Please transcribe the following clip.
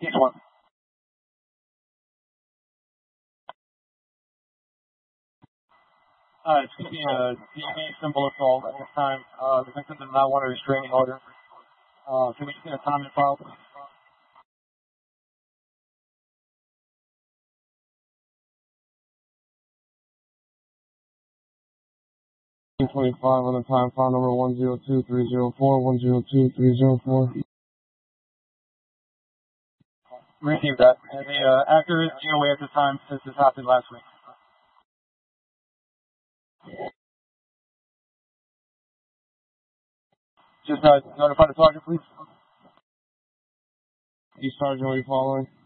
Each one. It's going to be a DV symbol assault at this time. The victim did not want a restraining order. Can we just get a time and file? 25 on the time file number 102304, 102304. Received that. And the actor is DOA at the time since this happened last week. Just notify the sergeant, please. Each sergeant, are you following?